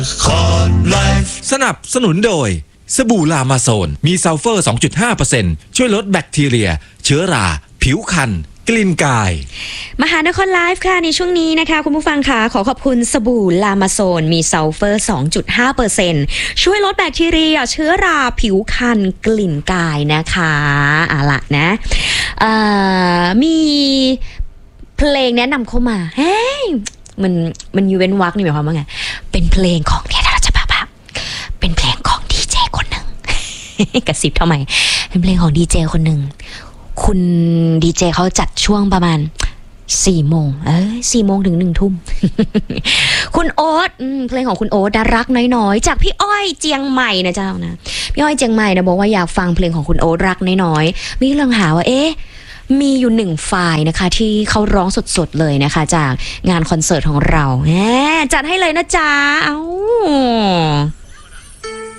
สนับสนุนโดยสบู่ลามาโซนมีซัลเฟอร์ 2.5% ช่วยลดแบคทีเรียเชื้อราผิวคันกลิ่นกายมหานครไลฟ์ค่ะในช่วงนี้นะคะคุณผู้ฟังค่ะขอขอบคุณสบู่ลามาโซนมีซัลเฟอร์ 2.5% ช่วยลดแบคทีเรียเชื้อราผิวคันกลิ่นกายนะคะล่ะนะมีเพลงแนะนำเข้ามาเฮ้ยมันยูเว้นวรรคนี่หมายความว่าไงเป็นเพลงของเนี่ยเราจะแบบเป็นเพลงของดีเจคนหนึ่ง กระซิบทำไมเป็นเพลงของดีเจคนหนึ่งคุณดีเจเขาจัดช่วงประมาณ4 โมง4 โมงถึง1 ทุ่ม คุณโอ๊ตเพลงของคุณโอ๊ตรักน้อยๆจากพี่อ้อยเจียงใหม่นะเจ้านะพี่อ้อยเจียงใหม่นะบอกว่าอยากฟังเพลงของคุณโอ๊ตรักน้อยๆมีเรื่องหาว่ามีอยู่1 ไฟล์นะคะที่เขาร้องสดๆเลยนะคะจากงานคอนเสิร์ตของเราจัดให้เลยนะจ๊ะ